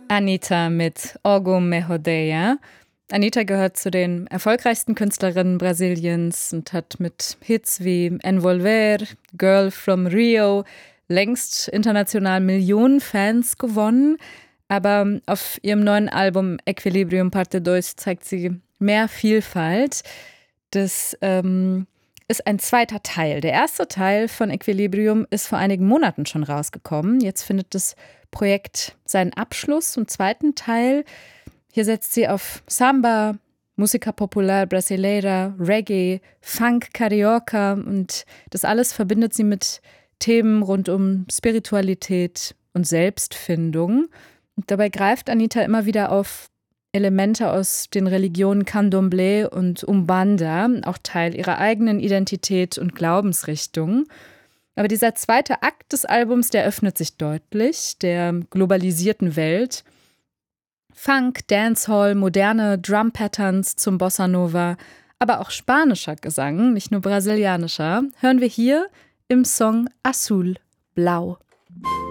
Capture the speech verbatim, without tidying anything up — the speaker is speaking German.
Anitta mit Orgo Me Rodeia. Anitta gehört zu den erfolgreichsten Künstlerinnen Brasiliens und hat mit Hits wie Envolver, Girl from Rio längst international Millionen Fans gewonnen. Aber auf ihrem neuen Album Equilibrium Parte zwei zeigt sie mehr Vielfalt. Das ähm, ist ein zweiter Teil. Der erste Teil von Equilibrium ist vor einigen Monaten schon rausgekommen. Jetzt findet das Projekt seinen Abschluss zum zweiten Teil. Hier setzt sie auf Samba, Música Popular Brasileira, Reggae, Funk, Carioca und das alles verbindet sie mit Themen rund um Spiritualität und Selbstfindung. Und dabei greift Anitta immer wieder auf Elemente aus den Religionen Candomblé und Umbanda, auch Teil ihrer eigenen Identität und Glaubensrichtung. Aber dieser zweite Akt des Albums, der öffnet sich deutlich der globalisierten Welt. Funk, Dancehall, moderne Drum-Patterns zum Bossa Nova, aber auch spanischer Gesang, nicht nur brasilianischer, hören wir hier im Song Azul, Blau.